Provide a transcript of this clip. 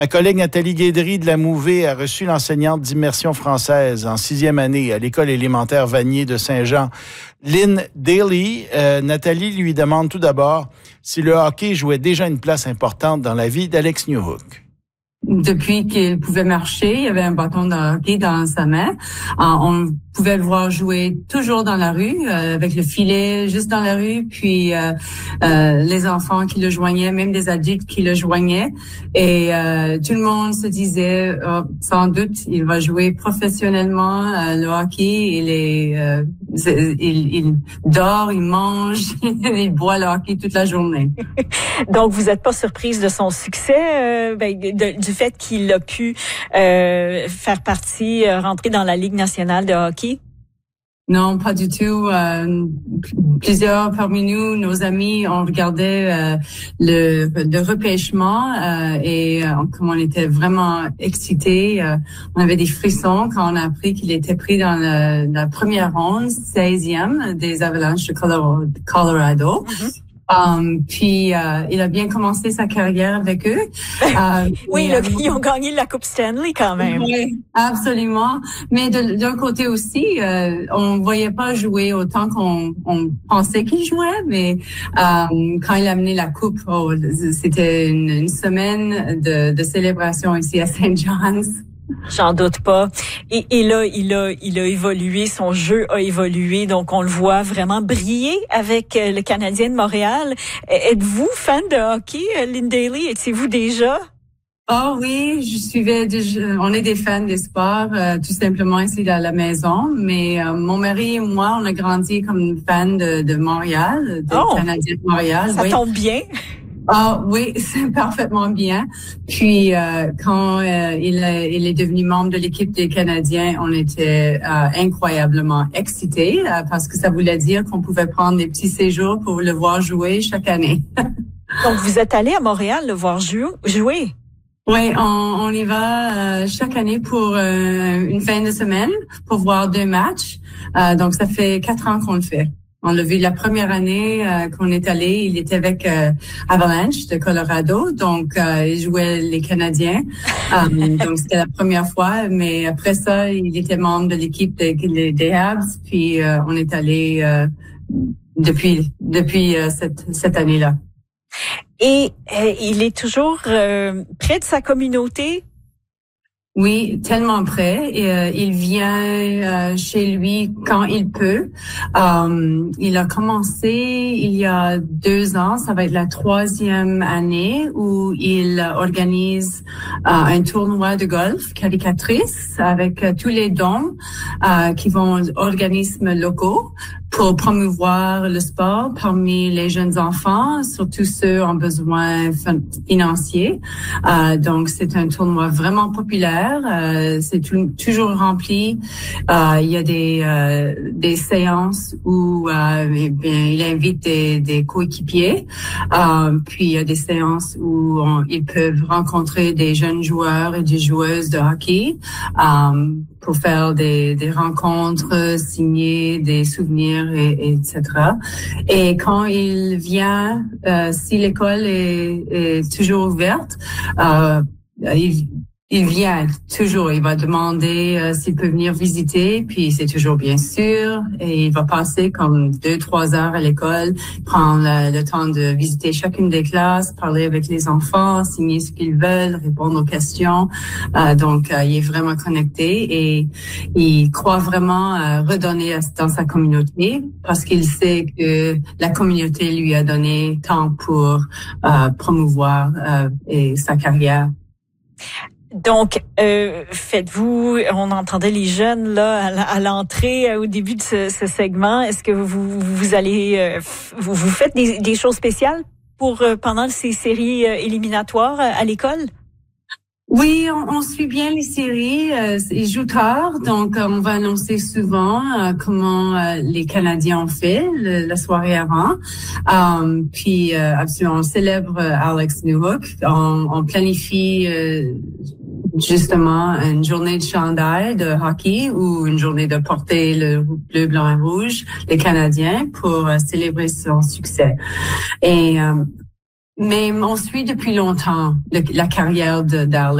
Ma collègue Nathalie Guédry de la Mouvée a reçu l'enseignante d'immersion française en 6e année à l'école élémentaire Vanier de Saint-Jean, Lynn Daly. Nathalie lui demande tout d'abord si le hockey jouait déjà une place importante dans la vie d'Alex Newhook. Depuis qu'il pouvait marcher, il y avait un bâton de hockey dans sa main. On pouvait le voir jouer toujours dans la rue, avec le filet juste dans la rue, puis les enfants qui le joignaient, même des adultes qui le joignaient. Et tout le monde se disait, sans doute, il va jouer professionnellement le hockey. Il dort, il mange, il boit le hockey toute la journée. Donc, vous n'êtes pas surprise de son succès, du fait qu'il a pu faire partie, rentrer dans la Ligue nationale de hockey? Non, pas du tout. Plusieurs parmi nous, nos amis, on regardait le repêchement et comme on était vraiment excités, on avait des frissons quand on a appris qu'il était pris dans la première ronde, 16e des Avalanches de Colorado. Mm-hmm. Puis il a bien commencé sa carrière avec eux. Oui, ils ont gagné la Coupe Stanley quand même. Oui, absolument. Mais d'un côté aussi, on voyait pas jouer autant qu'on pensait qu'il jouait. Mais quand il a amené la coupe, c'était une semaine de célébration ici à St. John's. J'en doute pas. Et là, il a évolué, son jeu a évolué, donc on le voit vraiment briller avec le Canadien de Montréal. Êtes-vous fan de hockey, Lynn Daly? Étiez-vous déjà? Oh oui, on est des fans des sports, tout simplement ici à la maison. Mais mon mari et moi, on a grandi comme fans de Montréal, des Canadiens de Montréal. Ça tombe bien. Ah oui, c'est parfaitement bien. Puis quand il est devenu membre de l'équipe des Canadiens, on était incroyablement excités parce que ça voulait dire qu'on pouvait prendre des petits séjours pour le voir jouer chaque année. Donc vous êtes allé à Montréal le voir jouer? Oui, on y va chaque année pour une fin de semaine pour voir 2 matchs. Donc ça fait 4 ans qu'on le fait. On l'a vu la première année qu'on est allé, il était avec Avalanche de Colorado, donc il jouait les Canadiens. Donc c'était la première fois, mais après ça, il était membre de l'équipe des Habs, puis on est allé depuis cette année-là. Et il est toujours près de sa communauté? Oui, tellement près. Il vient chez lui quand il peut. Il a commencé il y a 2 ans. Ça va être la 3e année où il organise un tournoi de golf caricatrice avec tous les dons qui vont aux organismes locaux pour promouvoir le sport parmi les jeunes enfants, surtout ceux en besoin financier. Donc, c'est un tournoi vraiment populaire. C'est toujours rempli. Il y a des séances où il invite des coéquipiers. Puis, il y a des séances où ils peuvent rencontrer des jeunes joueurs et des joueuses de hockey pour faire des rencontres, signer des souvenirs, etc. Et quand il vient, si l'école est toujours ouverte, il vient toujours, il va demander s'il peut venir visiter, puis c'est toujours bien sûr, et il va passer comme 2-3 heures à l'école, prendre le temps de visiter chacune des classes, parler avec les enfants, signer ce qu'ils veulent, répondre aux questions. Donc, il est vraiment connecté et il croit vraiment redonner dans sa communauté parce qu'il sait que la communauté lui a donné tant pour promouvoir sa carrière. Donc, faites-vous, on entendait les jeunes là à l'entrée au début de ce segment. Est-ce que vous allez, vous faites des choses spéciales pour pendant ces séries éliminatoires à l'école? Oui, on suit bien les séries. Ils jouent tard, donc on va annoncer souvent comment les Canadiens ont fait la soirée avant. Puis absolument, on célèbre Alex Newhook. On planifie justement une journée de chandail de hockey ou une journée de porter le bleu, blanc et rouge, les Canadiens, pour célébrer son succès. Et Mais on suit depuis longtemps la carrière de Darlene.